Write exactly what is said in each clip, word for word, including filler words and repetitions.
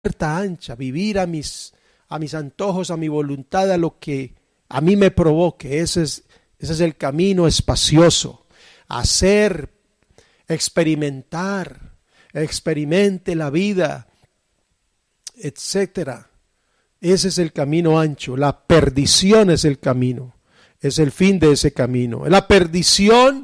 puerta ancha, vivir a mis, a mis antojos, a mi voluntad, a lo que a mí me provoque. Ese es, ese es el camino espacioso. Hacer, experimentar, experimente la vida, etcétera. Ese es el camino ancho. La perdición es el camino, es el fin de ese camino. La perdición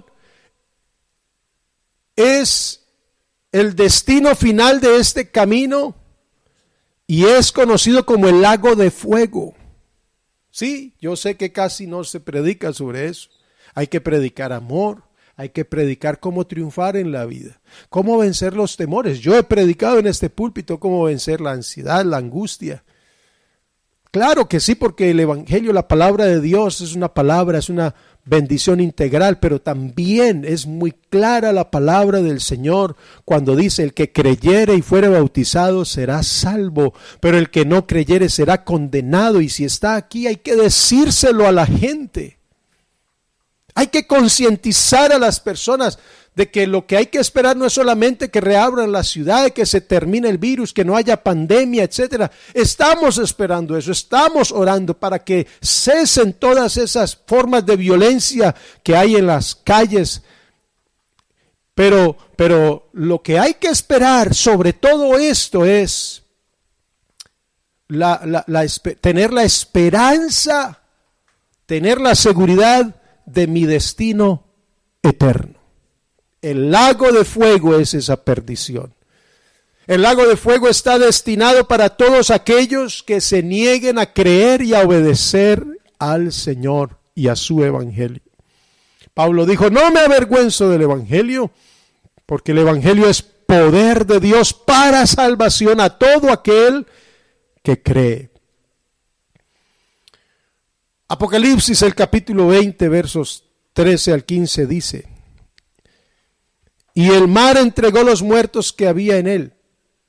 es el destino final de este camino y es conocido como el lago de fuego. Sí, yo sé que casi no se predica sobre eso. Hay que predicar amor, hay que predicar cómo triunfar en la vida, cómo vencer los temores. Yo he predicado en este púlpito cómo vencer la ansiedad, la angustia. Claro que sí, porque el Evangelio, la palabra de Dios es una palabra, es una bendición integral, pero también es muy clara la palabra del Señor cuando dice: el que creyere y fuere bautizado será salvo, pero el que no creyere será condenado. Y si está aquí, hay que decírselo a la gente. Hay que concientizar a las personas de que lo que hay que esperar no es solamente que reabran la ciudad, que se termine el virus, que no haya pandemia, etcétera. Estamos esperando eso, estamos orando para que cesen todas esas formas de violencia que hay en las calles. Pero, pero lo que hay que esperar sobre todo esto es la, la, la, tener la esperanza, tener la seguridad de mi destino eterno. El lago de fuego es esa perdición. El lago de fuego está destinado para todos aquellos que se nieguen a creer y a obedecer al Señor y a su evangelio. Pablo dijo: no me avergüenzo del evangelio, porque el evangelio es poder de Dios para salvación a todo aquel que cree. Apocalipsis, el capítulo veinte, versos trece al quince dice: y el mar entregó los muertos que había en él,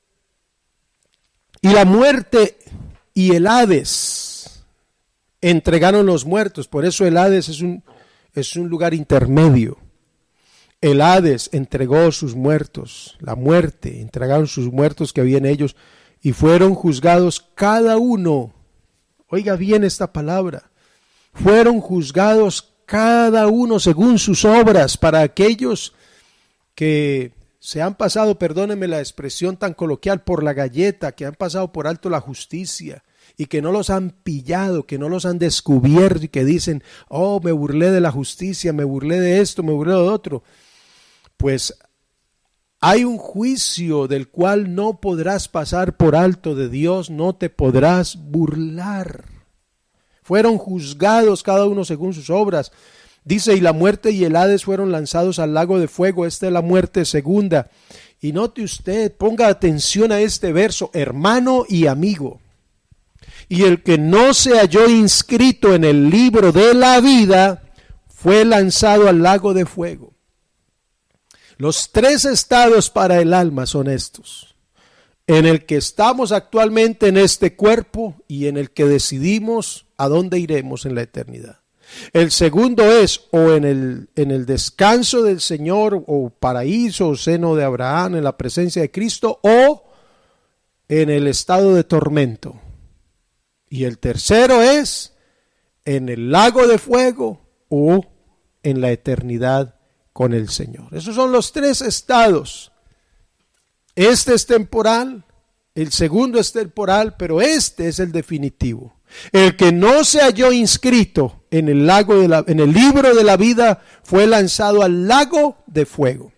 y la muerte y el Hades entregaron los muertos. Por eso el Hades es un, es un lugar intermedio. El Hades entregó sus muertos, la muerte, entregaron sus muertos que había en ellos, y fueron juzgados cada uno. Oiga bien esta palabra. Fueron juzgados cada uno según sus obras. Para aquellos que se han pasado, perdónenme la expresión tan coloquial, por la galleta, que han pasado por alto la justicia y que no los han pillado, que no los han descubierto y que dicen: oh, me burlé de la justicia, me burlé de esto, me burlé de otro. Pues hay un juicio del cual no podrás pasar por alto de Dios, no te podrás burlar. Fueron juzgados cada uno según sus obras. Dice: y la muerte y el Hades fueron lanzados al lago de fuego. Esta es la muerte segunda. Y note usted, ponga atención a este verso, hermano y amigo. Y el que no se halló inscrito en el libro de la vida fue lanzado al lago de fuego. Los tres estados para el alma son estos: en el que estamos actualmente en este cuerpo y en el que decidimos a dónde iremos en la eternidad. El segundo es o en el, en el descanso del Señor, o paraíso o seno de Abraham en la presencia de Cristo, o en el estado de tormento. Y el tercero es en el lago de fuego o en la eternidad con el Señor. Esos son los tres estados. Este es temporal, el segundo es temporal, pero este es el definitivo. El que no se halló inscrito en el lago de la, en el libro de la vida fue lanzado al lago de fuego.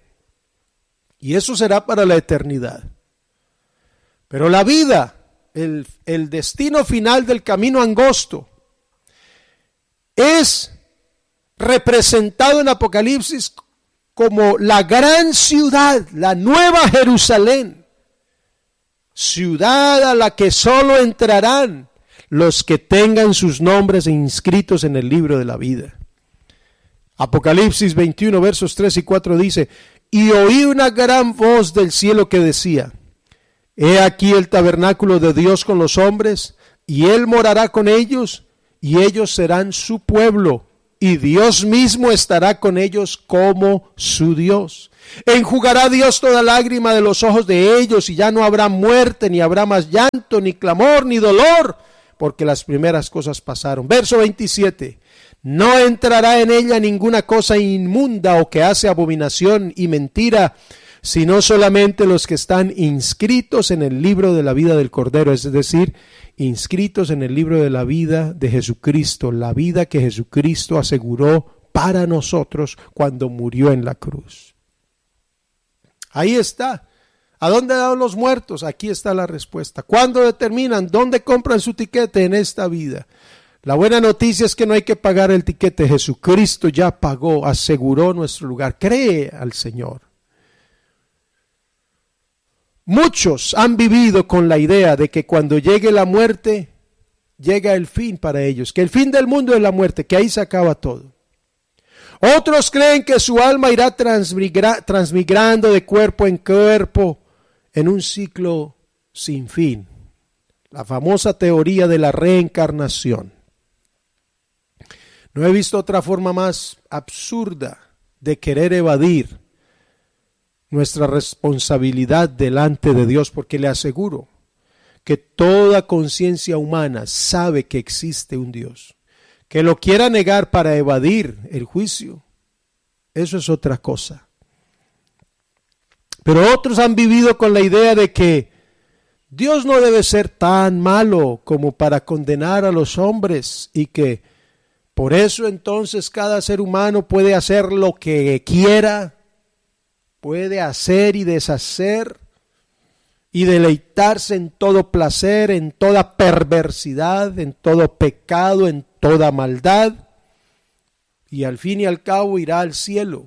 Y eso será para la eternidad. Pero la vida, el, el destino final del camino angosto, es representado en Apocalipsis como la gran ciudad, la nueva Jerusalén, ciudad a la que solo entrarán los que tengan sus nombres inscritos en el libro de la vida. Apocalipsis veintiuno, versos tres y cuatro dice: y oí una gran voz del cielo que decía: he aquí el tabernáculo de Dios con los hombres, y él morará con ellos, y ellos serán su pueblo, y Dios mismo estará con ellos como su Dios. Enjugará Dios toda lágrima de los ojos de ellos, y ya no habrá muerte, ni habrá más llanto, ni clamor, ni dolor, porque las primeras cosas pasaron. Verso veintisiete. No entrará en ella ninguna cosa inmunda o que hace abominación y mentira, sino solamente los que están inscritos en el libro de la vida del Cordero, es decir, inscritos en el libro de la vida de Jesucristo, la vida que Jesucristo aseguró para nosotros cuando murió en la cruz. Ahí está. ¿A dónde dan los muertos? Aquí está la respuesta. ¿Cuándo determinan? ¿Dónde compran su tiquete en esta vida? La buena noticia es que no hay que pagar el tiquete. Jesucristo ya pagó, aseguró nuestro lugar. Cree al Señor. Muchos han vivido con la idea de que cuando llegue la muerte, llega el fin para ellos, que el fin del mundo es la muerte, que ahí se acaba todo. Otros creen que su alma irá transmigra, transmigrando de cuerpo en cuerpo en un ciclo sin fin. La famosa teoría de la reencarnación. No he visto otra forma más absurda de querer evadir nuestra responsabilidad delante de Dios, porque le aseguro que toda conciencia humana sabe que existe un Dios. Que lo quiera negar para evadir el juicio, eso es otra cosa. Pero otros han vivido con la idea de que Dios no debe ser tan malo como para condenar a los hombres, y que por eso entonces cada ser humano puede hacer lo que quiera, puede hacer y deshacer y deleitarse en todo placer, en toda perversidad, en todo pecado, en toda maldad, y al fin y al cabo irá al cielo.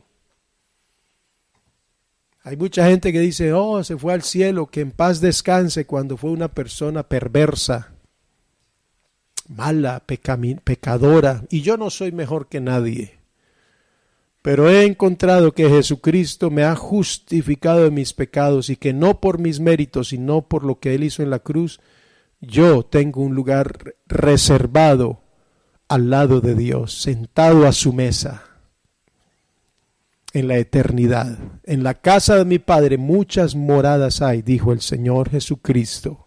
Hay mucha gente que dice, oh, se fue al cielo, que en paz descanse, cuando fue una persona perversa, mala, pecami- pecadora, y yo no soy mejor que nadie. Pero he encontrado que Jesucristo me ha justificado de mis pecados, y que no por mis méritos, sino por lo que Él hizo en la cruz, yo tengo un lugar reservado al lado de Dios, sentado a su mesa, en la eternidad. En la casa de mi Padre muchas moradas hay, dijo el Señor Jesucristo.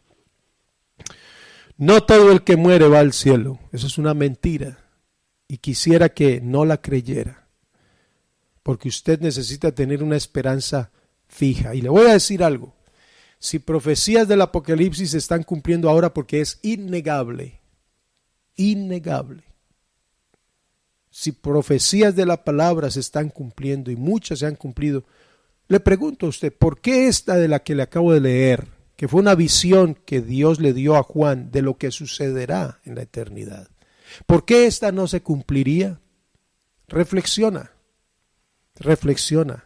No todo el que muere va al cielo, eso es una mentira, y quisiera que no la creyera. Porque usted necesita tener una esperanza fija. Y le voy a decir algo. Si profecías del Apocalipsis se están cumpliendo ahora, porque es innegable, innegable. Si profecías de la palabra se están cumpliendo, y muchas se han cumplido, le pregunto a usted, ¿por qué esta de la que le acabo de leer, que fue una visión que Dios le dio a Juan de lo que sucederá en la eternidad, por qué esta no se cumpliría? Reflexiona. Reflexiona,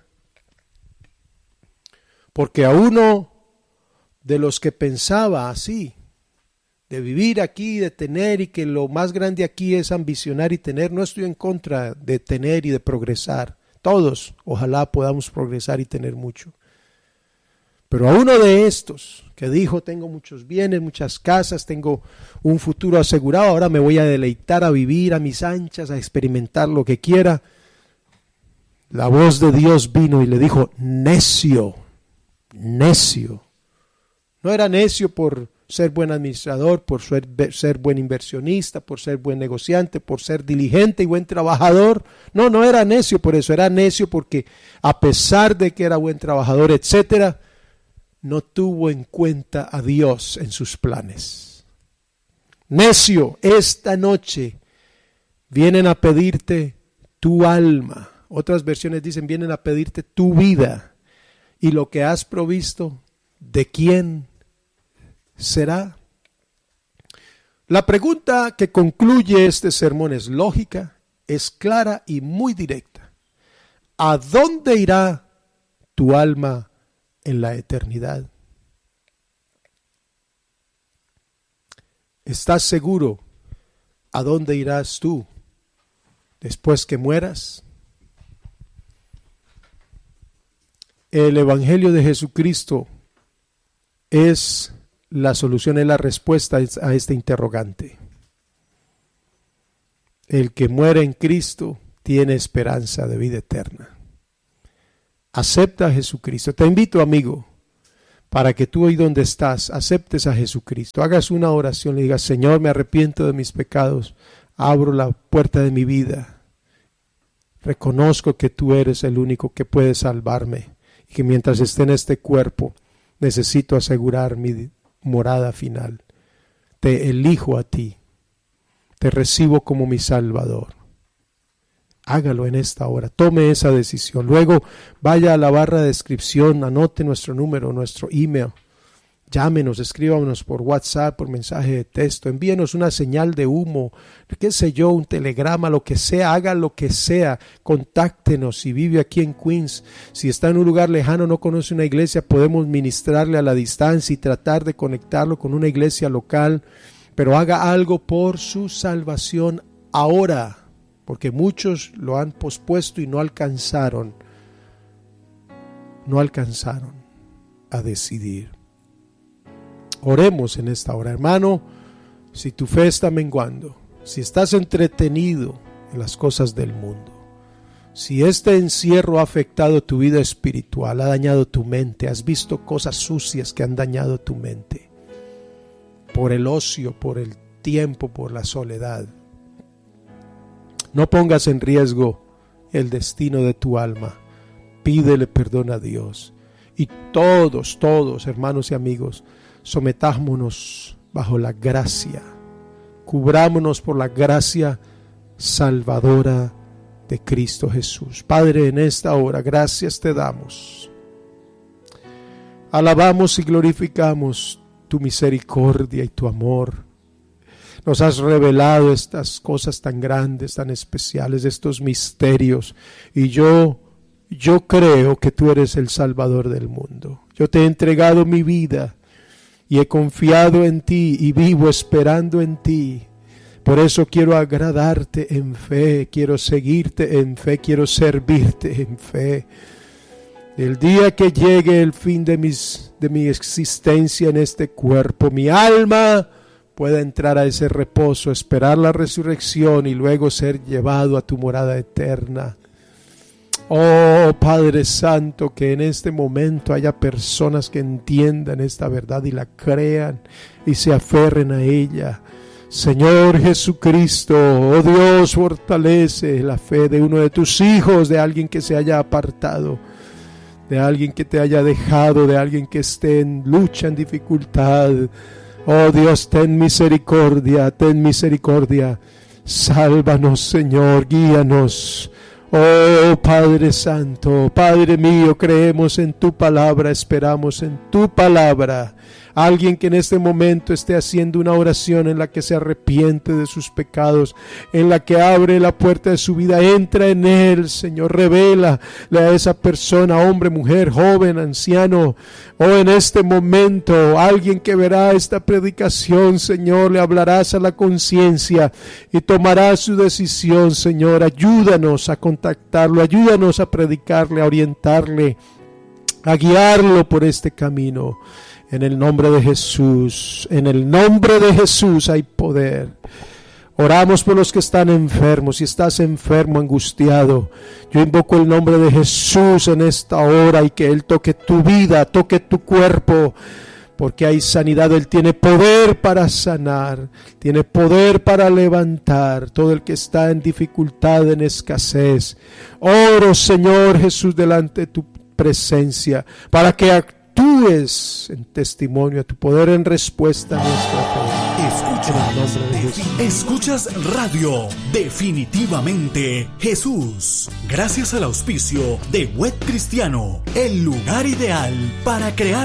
porque a uno de los que pensaba así, de vivir aquí, de tener, y que lo más grande aquí es ambicionar y tener, no estoy en contra de tener y de progresar, todos ojalá podamos progresar y tener mucho, pero a uno de estos que dijo, tengo muchos bienes, muchas casas, tengo un futuro asegurado, ahora me voy a deleitar a vivir a mis anchas, a experimentar lo que quiera. La voz de Dios vino y le dijo, necio, necio. No era necio por ser buen administrador, por ser, ser buen inversionista, por ser buen negociante, por ser diligente y buen trabajador. No, no era necio por eso, era necio porque a pesar de que era buen trabajador, etcétera, no tuvo en cuenta a Dios en sus planes. Necio, esta noche vienen a pedirte tu alma. Otras versiones dicen, vienen a pedirte tu vida, y lo que has provisto, ¿de quién será? La pregunta que concluye este sermón es lógica, es clara y muy directa. ¿A dónde irá tu alma en la eternidad? ¿Estás seguro a dónde irás tú después que mueras? El Evangelio de Jesucristo es la solución, es la respuesta a este interrogante. El que muere en Cristo tiene esperanza de vida eterna. Acepta a Jesucristo. Te invito, amigo, para que tú ahí donde estás, aceptes a Jesucristo. Hagas una oración y digas: Señor, me arrepiento de mis pecados. Abro la puerta de mi vida. Reconozco que tú eres el único que puede salvarme. Y que mientras esté en este cuerpo, necesito asegurar mi morada final. Te elijo a ti. Te recibo como mi Salvador. Hágalo en esta hora, tome esa decisión. Luego vaya a la barra de descripción, anote nuestro número, nuestro email. Llámenos, escríbanos por WhatsApp, por mensaje de texto, envíenos una señal de humo, qué sé yo, un telegrama, lo que sea, haga lo que sea, contáctenos. Si vive aquí en Queens, si está en un lugar lejano, no conoce una iglesia, podemos ministrarle a la distancia y tratar de conectarlo con una iglesia local, pero haga algo por su salvación ahora, porque muchos lo han pospuesto y no alcanzaron, no alcanzaron a decidir. Oremos en esta hora, hermano. Si tu fe está menguando, si estás entretenido en las cosas del mundo, si este encierro ha afectado tu vida espiritual, ha dañado tu mente, has visto cosas sucias que han dañado tu mente, por el ocio, por el tiempo, por la soledad, no pongas en riesgo el destino de tu alma. Pídele perdón a Dios. Y todos, todos, hermanos y amigos, sometámonos bajo la gracia. Cubrámonos por la gracia salvadora de Cristo Jesús. Padre, en esta hora, gracias te damos. Alabamos y glorificamos tu misericordia y tu amor. Nos has revelado estas cosas tan grandes, tan especiales, estos misterios. Y yo, yo creo que tú eres el Salvador del mundo. Yo te he entregado mi vida y he confiado en ti y vivo esperando en ti. Por eso quiero agradarte en fe, quiero seguirte en fe, quiero servirte en fe. El día que llegue el fin de, mis, de mi existencia en este cuerpo, mi alma pueda entrar a ese reposo, esperar la resurrección y luego ser llevado a tu morada eterna. Oh Padre Santo, que en este momento haya personas que entiendan esta verdad y la crean y se aferren a ella. Señor Jesucristo, oh Dios, fortalece la fe de uno de tus hijos, de alguien que se haya apartado, de alguien que te haya dejado, de alguien que esté en lucha, en dificultad. Oh Dios, ten misericordia, ten misericordia. Sálvanos, Señor, guíanos. Oh Padre Santo, Padre mío, creemos en tu palabra, esperamos en tu palabra. Alguien que en este momento esté haciendo una oración en la que se arrepiente de sus pecados, en la que abre la puerta de su vida, entra en él, Señor, revélale a esa persona, hombre, mujer, joven, anciano, o en este momento, alguien que verá esta predicación, Señor, le hablarás a la conciencia y tomará su decisión, Señor. Ayúdanos a contactarlo, ayúdanos a predicarle, a orientarle, a guiarlo por este camino. En el nombre de Jesús, en el nombre de Jesús hay poder. Oramos por los que están enfermos. Si estás enfermo, angustiado, yo invoco el nombre de Jesús en esta hora y que Él toque tu vida, toque tu cuerpo, porque hay sanidad. Él tiene poder para sanar, tiene poder para levantar todo el que está en dificultad, en escasez. Oro, Señor Jesús, delante de tu presencia, para que actúes Actúes en testimonio a tu poder en respuesta a nuestra fe. Escuchas, escuchas Radio Definitivamente Jesús. Gracias al auspicio de Web Cristiano, el lugar ideal para crear